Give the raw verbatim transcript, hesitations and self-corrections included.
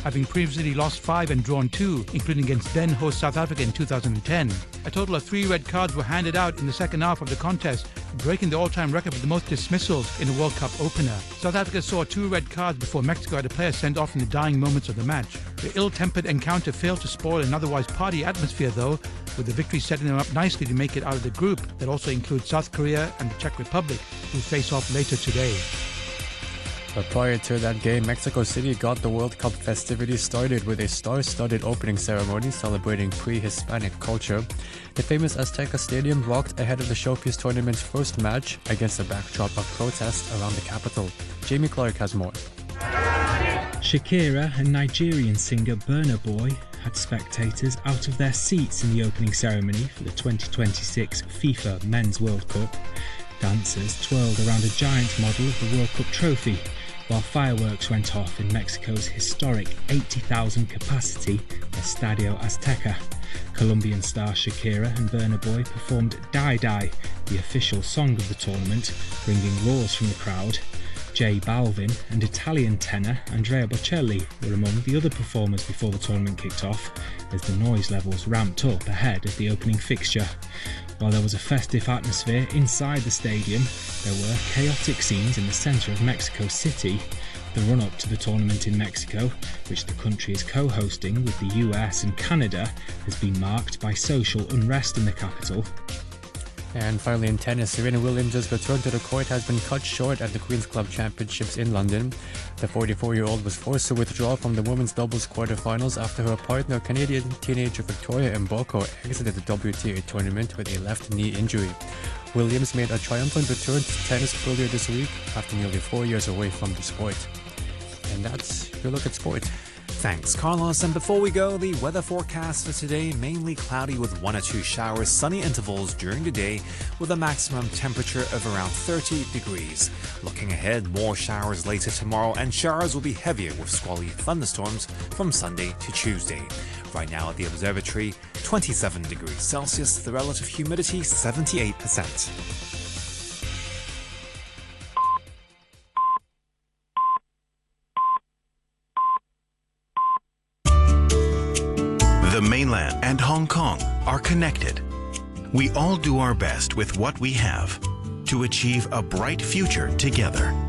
having previously lost five and drawn two, including against then-host South Africa in two thousand ten. A total of three red cards were handed out in the second half of the contest, breaking the all-time record for the most dismissals in a World Cup opener. South Africa saw two red cards before Mexico had a player sent off in the dying moments of the match. The ill-tempered encounter failed to spoil an otherwise party atmosphere, though, with the victory setting them up nicely to make it out of the group that also includes South Korea and the Czech Republic, who face off later today. But prior to that game, Mexico City got the World Cup festivities started with a star-studded opening ceremony celebrating pre-Hispanic culture. The famous Azteca Stadium rocked ahead of the Showpiece tournament's first match against a backdrop of protests around the capital. Jamie Clark has more. Shakira and Nigerian singer Burna Boy had spectators out of their seats in the opening ceremony for the twenty twenty-six FIFA Men's World Cup. Dancers twirled around a giant model of the World Cup trophy, while fireworks went off in Mexico's historic eighty thousand capacity Estadio Azteca. Colombian star Shakira and Burna Boy performed Die Die, the official song of the tournament, bringing roars from the crowd. J Balvin and Italian tenor Andrea Bocelli were among the other performers before the tournament kicked off, as the noise levels ramped up ahead of the opening fixture. While there was a festive atmosphere inside the stadium, there were chaotic scenes in the centre of Mexico City. The run-up to the tournament in Mexico, which the country is co-hosting with the U S and Canada, has been marked by social unrest in the capital. And finally in tennis, Serena Williams' return to the court has been cut short at the Queen's Club Championships in London. The forty-four-year-old was forced to withdraw from the women's doubles quarterfinals after her partner, Canadian teenager Victoria Mboko, exited the W T A tournament with a left knee injury. Williams made a triumphant return to tennis earlier this week after nearly four years away from the sport. And that's your look at sport. Thanks, Carlos. And before we go, the weather forecast for today, mainly cloudy with one or two showers, sunny intervals during the day with a maximum temperature of around thirty degrees. Looking ahead, more showers later tomorrow, and showers will be heavier with squally thunderstorms from Sunday to Tuesday. Right now at the observatory, twenty-seven degrees Celsius, the relative humidity seventy-eight percent. The mainland and Hong Kong are connected. We all do our best with what we have to achieve a bright future together.